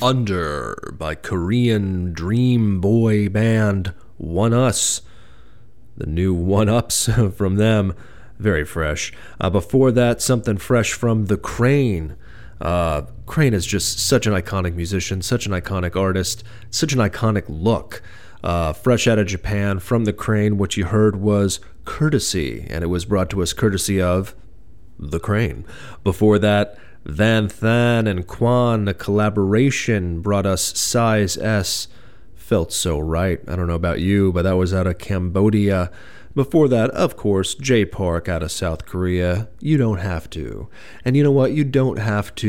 Under by Korean dream boy band One Us. The new One-Ups from them. Very fresh. Before that, something fresh from The Crane. Crane is just such an iconic musician, such an iconic artist, such an iconic look. Fresh out of Japan, from The Crane, what you heard was Courtesy, and it was brought to us courtesy of The Crane. Before that, Van Than and Quan, a collaboration, brought us Size S. Felt so right. I don't know about you, but that was out of Cambodia. Before that, of course, Jay Park out of South Korea. You don't have to. And you know what? You don't have to